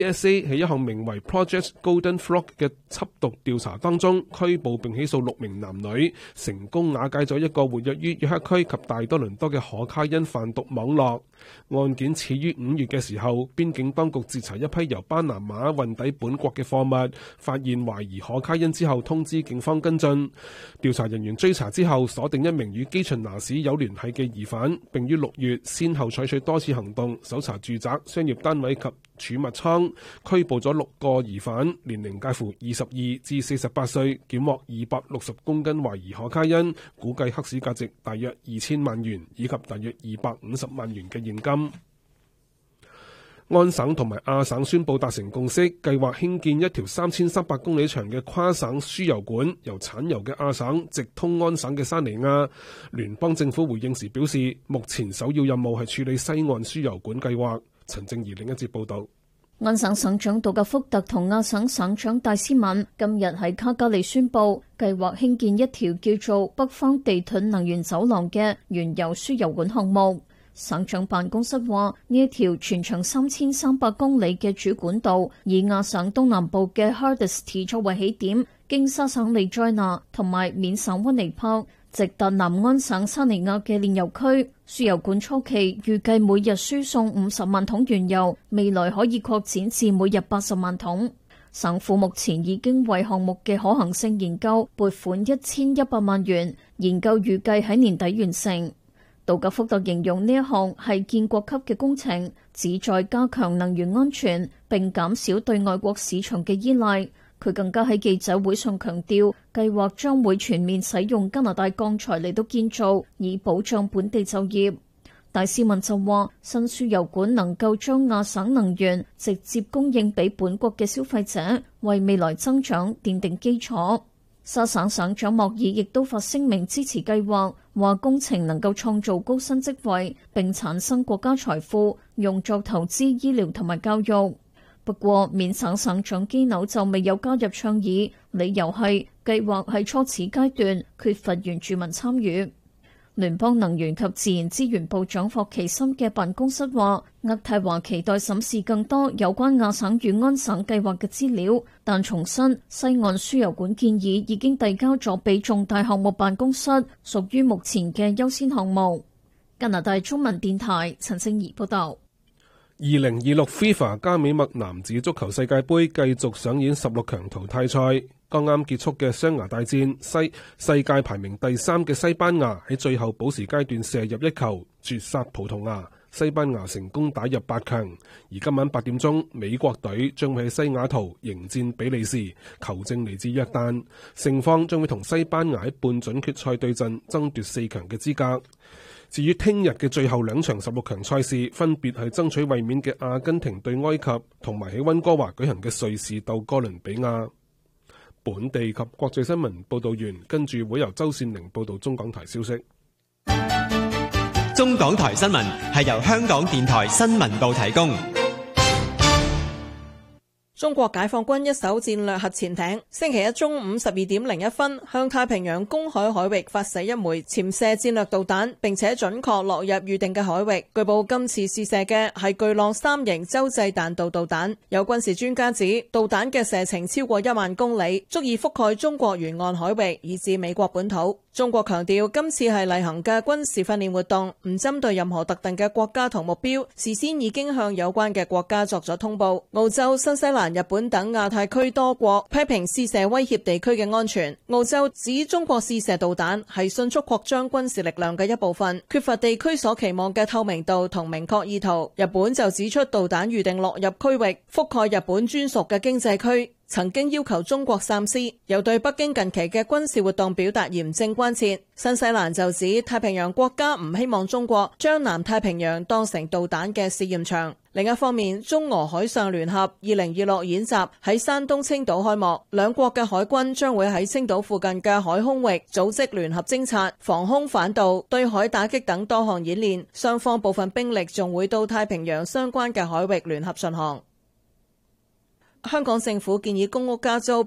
NSA 喺一項名為 Project Golden Frog 嘅緝毒調查當中，拘捕並起訴6名男女，成功瓦解咗一個活躍於約克區及大多倫多嘅可卡因販毒網絡。案件始於5月嘅時候，邊境當局截查一批由巴拿馬運抵本國嘅貨物，發現懷疑可卡因之後，通知警方跟進。調查人員追查之後，鎖定一名與基秦拿市有聯繫嘅疑犯，並於6月先後採取多次行動，搜查住宅、商業單位及儲物倉，拘捕咗6個疑犯，年齡介乎22至48歲，檢獲260公斤懷疑可卡因，估計黑市價值大約2000萬元，以及大約250萬元嘅現金。安省同埋亞省宣布達成共識，計劃興建一條3300公里長嘅跨省輸油管，由產油嘅亞省直通安省嘅山尼亞。聯邦政府回應時表示，目前首要任務係處理西岸輸油管計劃。陳正儀另一節報導。 安省省長杜格福特同亞省省長戴斯敏今日喺卡加利宣布，計劃興建一條叫做北方地盾能源走廊嘅原油輸油管項目。省長辦公室話，呢一條全長3300公里嘅主管道，以亞省東南部嘅 Hardisty 作為起點，經沙省利災納同埋緬省溫尼珀，直達南安省沙尼亞嘅煉油區。輸油管初期預計每日輸送50萬桶原油，未來可以擴展至每日80萬桶。省府目前已經為項目嘅可行性研究撥款1100萬元，研究預計喺年底完成。杜格福特形容呢一項係建國級嘅工程，旨在加強能源安全並減少對外國市場嘅依賴。佢更加喺記者會上強調，計劃將會全面使用加拿大鋼材嚟到建造，以保障本地就業。戴斯文就話，新輸油管能夠將亞省能源直接供應俾本國嘅消費者，為未來增長奠定基礎。沙省省長莫爾亦都發聲明支持計劃，話工程能夠創造高薪職位並產生國家財富，用作投資醫療同埋教育。不過，緬省省長基紐就未有加入倡議，理由係計劃係初始階段，缺乏原住民參與。聯邦能源及自然資源部長霍奇森嘅辦公室話，渥太華期待審視更多有關亞省與安省計劃嘅資料，但重申西岸輸油管建議已經遞交咗俾重大項目辦公室，屬於目前嘅優先項目。加拿大中文電台陳正儀報道。 2026 FIFA 加美墨男子足球世界盃繼續上演16強淘汰賽，剛啱結束嘅雙牙大戰，世界排名第3嘅西班牙喺最後補時階段射入一球，絕殺葡萄牙，西班牙成功打入8強。而今晚8點鐘，美國隊將會喺西雅圖迎戰比利時，球證嚟自約旦，勝方將會同西班牙喺半準決賽對陣，爭奪4強嘅資格。至於聽日嘅最後2場16強賽事，分別係爭取衛冕嘅阿根廷對埃及，同埋喺溫哥華舉行嘅瑞士鬥哥倫比亞。本地及國際新聞報道完，跟住會由周善寧報道中港台消息。 中港台新聞係由香港電台新聞部提供。 中國解放軍一艘戰略核潛艇星期一中午12點01分向太平洋公海海域發射一枚潛射戰略導彈，並且準確落入預定嘅海域。據報今次試射嘅係巨浪3型洲際彈道導彈。有軍事專家指，導彈嘅射程超過1萬公里，足以覆蓋中國沿岸海域以至美國本土。中國強調今次係例行嘅軍事訓練活動，唔針對任何特定嘅國家同目標，事先已經向有關嘅國家作咗通報。澳洲、新西蘭、日本等亞太區多國批評試射威脅地區嘅安全。澳洲指中國試射導彈係迅速擴張軍事力量嘅一部分，缺乏地區所期望嘅透明度同明確意圖。日本就指出導彈預定落入區域，覆蓋日本專屬嘅經濟區，曾經要求中國三思，又對北京近期嘅軍事活動表達嚴正關切。新西蘭就指太平洋國家唔希望中國將南太平洋當成導彈嘅試驗場。另一方面，中俄海上聯合2026演習喺山東青島開幕，兩國嘅海軍將會喺青島附近嘅海空域組織聯合偵察、防空反導、對海打擊等多項演練，雙方部分兵力仲會到太平洋相關嘅海域聯合巡航。 香港政府建議公屋加租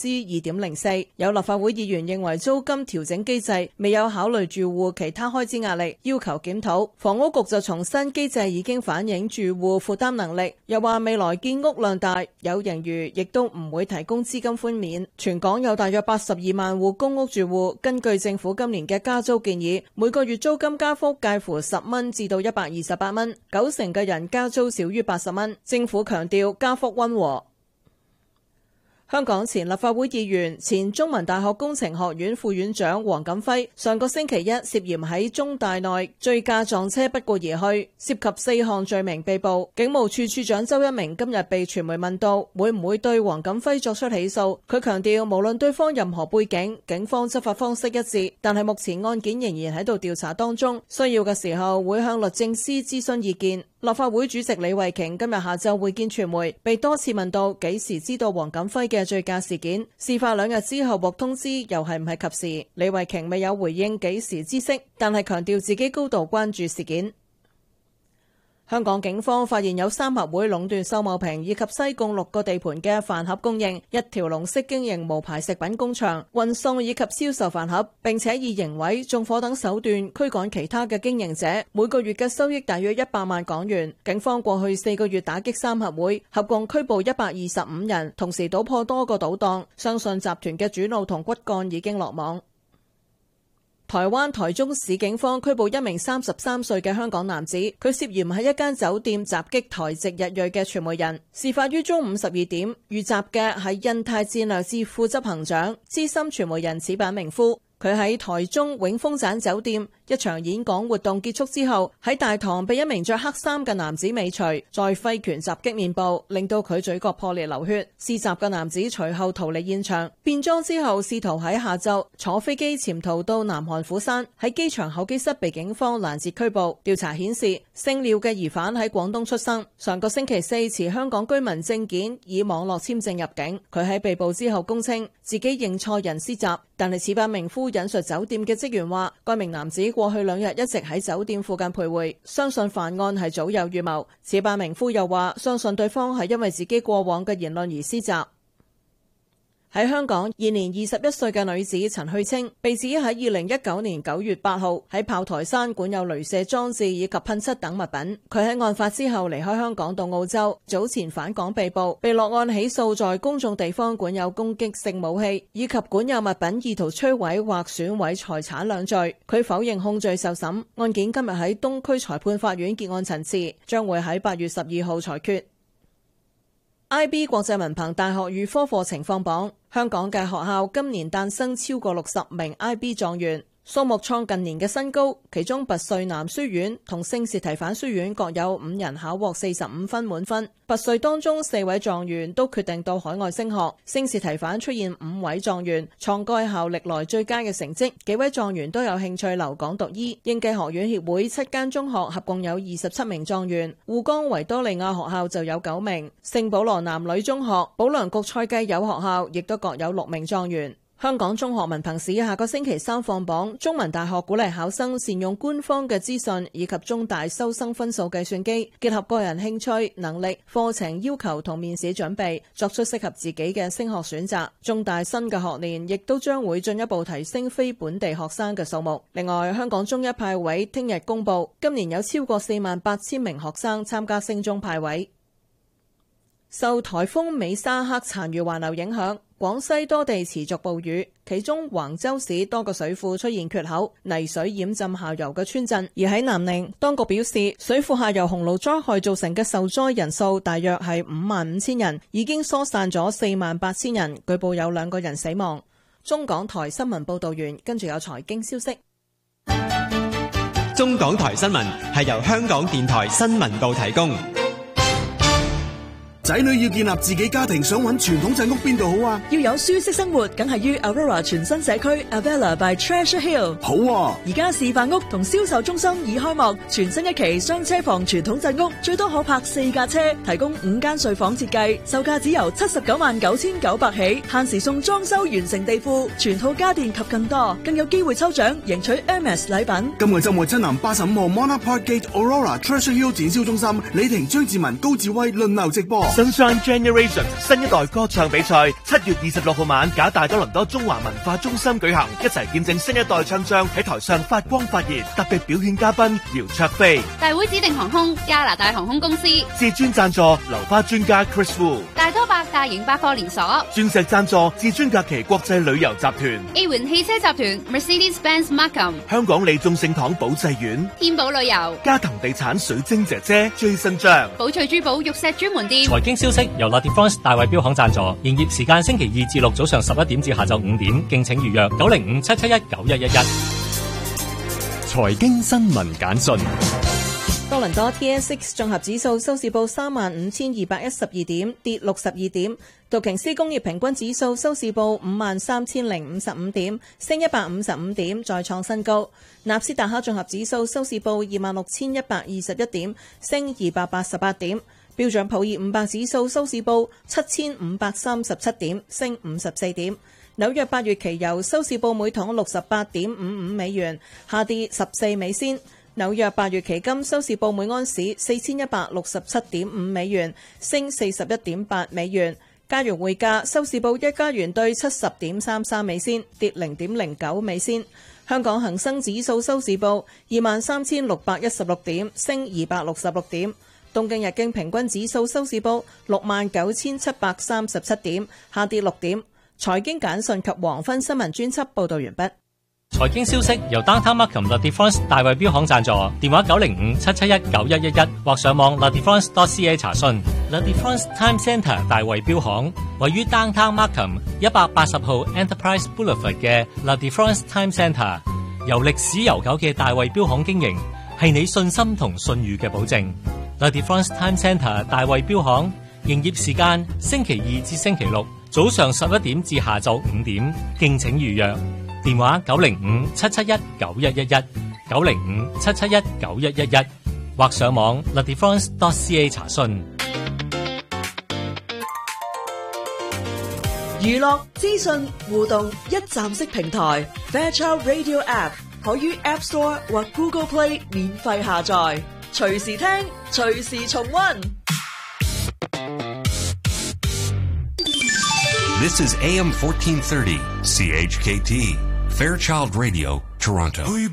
2.04%，有立法會議員認為租金調整機制未有考慮住戶其他開支壓力，要求檢討。房屋局就重申機制已經反映住戶負擔能力，又話未來建屋量大，有盈餘亦都唔會提供資金寬免。全港有大約82萬戶公屋住戶，根據政府今年嘅加租建議，每個月租金加幅介乎10蚊至到128蚊，90%嘅人加租少於80蚊。政府強調加幅溫和。香港前立法會議員、前中文大學工程學院副院長黃錦輝上個星期一涉嫌喺中大內醉駕撞車不顧而去，涉及4項罪名被捕。警務處處長周一鳴今日被傳媒問到會唔會對黃錦輝作出起訴，佢強調無論對方任何背景，警方執法方式一致，但係目前案件仍然喺度調查當中，需要嘅時候會向律政司諮詢意見。立法會主席李慧瓊今日下晝會見傳媒，被多次問到幾時知道黃錦輝嘅醉駕事件，事發2日之後獲通知，又係唔係及時？李慧瓊未有回應幾時知悉，但係強調自己高度關注事件。香港警方發現有3合會壟斷秀茂坪以及西貢6個地盤嘅飯盒供應，一條龍式經營無牌食品工場，運送以及銷售飯盒，並且以刑毀、縱火等手段驅趕其他嘅經營者，每個月嘅收益大約100萬港元。警方過去4個月打擊3合會，合共拘捕125人，同時搗破多個賭檔，相信集團嘅主腦同骨幹已經落網。台灣台中市警方拘捕一名33歲嘅香港男子，佢涉嫌喺一間酒店襲擊台籍日裔嘅傳媒人。事發於中午12點，遇襲嘅係印太戰略智庫執行長、資深傳媒人矢板明夫。佢喺台中永豐盞酒店一場演講活動結束之後，喺大堂被一名着黑衫嘅男子尾隨，再揮拳襲擊面部，令到佢嘴角破裂流血。施襲嘅男子隨後逃離現場，變裝之後試圖喺下晝坐飛機潛逃到南韓釜山，喺機場候機室被警方攔截拘捕。調查顯示，姓廖嘅疑犯喺廣東出生，上個星期4持香港居民證件以網絡簽證入境。佢喺被捕之後供稱自己認錯人施襲，但係矢板明夫引述酒店嘅職員話，該名男子過去2日一直喺酒店附近徘徊，相信犯案係早有預謀。矢板明夫又話，相信對方係因為自己過往嘅言論而施襲。喺香港，現年21歲嘅女子陳去清被指喺2019年9月8號喺炮台山管有鐳射裝置以及噴漆等物品。佢喺案發之後離開香港到澳洲，早前返港被捕，被落案起訴在公眾地方管有攻擊性武器以及管有物品意圖摧毀或損毀財產2罪。佢否認控罪受審。案件今日喺東區裁判法院結案陳詞，將會喺8月12號裁決。IB 國際文憑大學預科課情況榜，香港嘅學校今年誕生超過60名 IB 狀元，數目創近年嘅新高。其中拔萃男書院同聖士提反書院各有5人考獲45分滿分。拔萃當中4位狀元都決定到海外升學，聖士提反出現5位狀元，創該校歷來最佳嘅成績。幾位狀元都有興趣留港讀醫。英記學院協會7間中學合共有27名狀元，滬江維多利亞學校就有9名，聖保羅男女中學、保良局蔡繼友學校亦都各有6名狀元。香港中學文憑試下個星期3放榜，中文大學鼓勵考生善用官方嘅資訊以及中大收生分數計算機，結合個人興趣、能力、課程要求同面試準備，作出適合自己嘅升學選擇。中大新嘅學年亦都將會進一步提升非本地學生嘅數目。另外，香港中一派位聽日公布，今年有超過48000名學生參加升中派位。受颱風美沙克殘餘環流影響，廣西多地持續暴雨，其中橫州市多個水庫出現缺口，泥水淹浸下游嘅村鎮。而喺南寧，當局表示，水庫下游洪澇災害造成嘅受災人數大約係55000人，已經疏散咗48000人，據報有2個人死亡。中港台新聞報道完，跟住有財經消息。 中港台新聞係由香港電台新聞部提供。 仔女要建立自己家庭，想揾傳統仔屋邊度好啊？ 要有舒適生活，梗係於 Aurora 全新社區 Avella by Treasure Hill。 好啊！而家示範屋同銷售中心已開幕，全新一期雙車房傳統仔屋，最多可泊4架車，提供5間睡房設計，售價只由799900起，限時送裝修完成地庫、全套家電及更多，更有機會抽獎贏取 Hermes 禮品。 今個週末親臨85號 Monarch Park Gate Aurora Treasure Hill 展銷中心，李婷、張志文、高志威輪流直播。 Sunshine Generation 新一代歌唱比賽7月26號晚，假大多倫多中華文化中心舉行，一齊見證新一代唱將喺台上發光發熱。特別表演嘉賓姚焯菲， 大會指定航空加拿大航空公司， 至尊贊助流花專家 Chris Wu， 大多百大型百貨連鎖， 鑽石贊助至尊假期國際旅遊集團， A 環汽車集團 Mercedes-Benz Markham， 香港利眾聖堂保濟苑， 天寶旅遊， 嘉騰地產水晶姐姐 Jason張， 寶翠珠寶玉石專門店。 財經消息由 La Défense 大衛標行贊助，營業時間星期2至6早上11點至下晝5點，敬請預約905-771-9111。 財經新聞簡訊。 多倫多 TSX 綜合指數收市報35,212點，跌62點。道瓊斯工業平均指數收市報53,055點，升155點，再創新高。納斯達克綜合指數收市報26,121點，升288點。標準普爾500指數收市報7,537點，升54點。紐約8月期油收市報每桶68.55美元，下跌14美仙。紐約8月期金收市報每安士4167.5美元，升41.8美元。加元匯價收市報1加元兌70.33美仙，跌0.09美仙。香港恒生指數收市報23,616點，升266點。東京日經平均指數收市報69,737點，下跌6點。財經簡訊及黃昏新聞專輯報道完畢。 財經消息由 Downtown Markham La Défense 大衛標行贊助，電話905-771-9111或上網 ladefense.ca 查詢。La Défense Time Centre 大衛標行位於 Downtown Markham 180號 Enterprise Boulevard 嘅 La Défense Time Centre， 由歷史悠久嘅大衛標行經營，係你信心同信譽嘅保證。La Défense Time Centre 大衛標行營業時間星期2至星期6早上11點至下晝5點，敬請預約。電話905-771-9111 905-771-9111或上網 ladefense.ca 查詢。 娛樂資訊互動一站式平台 Fairchild Radio App 可於 App Store 或 Google Play 免費下載，隨時聽，隨時重溫。 This is AM 1430 CHKT Fairchild Radio, Toronto.